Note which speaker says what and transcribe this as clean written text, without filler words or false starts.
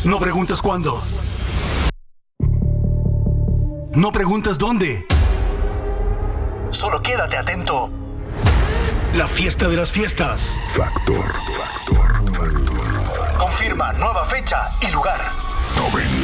Speaker 1: No preguntes cuándo. No preguntes dónde. Solo quédate atento. La fiesta de las fiestas.
Speaker 2: Factor.
Speaker 1: Confirma nueva fecha y lugar.
Speaker 2: 90.